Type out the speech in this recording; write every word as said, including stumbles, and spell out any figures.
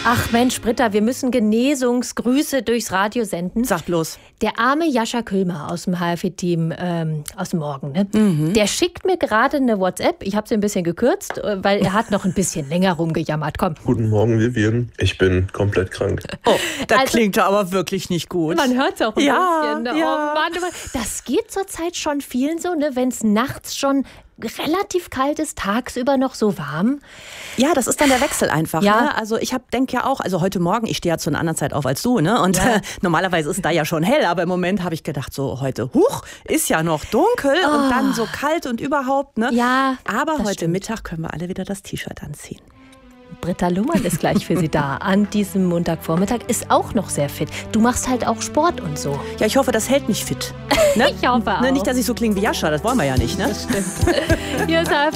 Ach Mensch, Britta, wir müssen Genesungsgrüße durchs Radio senden. Sag bloß. Der arme Jascha Kühlmer aus dem H F E-Team ähm, aus dem Morgen, ne? Mhm. Der schickt mir gerade eine WhatsApp. Ich habe sie ein bisschen gekürzt, weil er hat noch ein bisschen länger rumgejammert. Komm. Guten Morgen, Vivian. Ich bin komplett krank. Oh, das Also, klingt ja aber wirklich nicht gut. Man hört es auch ein ja, bisschen. Ne? Ja. Oh Mann, das geht zurzeit schon vielen so, ne? Wenn es nachts schon relativ kalt ist, tagsüber noch so warm. Ja, das ist dann der Wechsel einfach. Ja. Ne? Also ich denke ja auch, also heute Morgen, ich stehe ja zu einer anderen Zeit auf als du, ne? Und Ja. äh, normalerweise ist es da ja schon hell, aber im Moment habe ich gedacht, so heute, huch, ist ja noch dunkel Oh. und dann so kalt und überhaupt, ne? Ja, aber das heute stimmt. Mittag können wir alle wieder das T-Shirt anziehen. Britta Luhmann ist gleich für Sie da. An diesem Montagvormittag ist auch noch sehr fit. Du machst halt auch Sport und so. Ja, ich hoffe, das hält mich fit. Ne? Ich hoffe auch. Ne, nicht, dass ich so klinge wie Jascha, das wollen wir ja nicht, ne? Das stimmt. Hier ist H F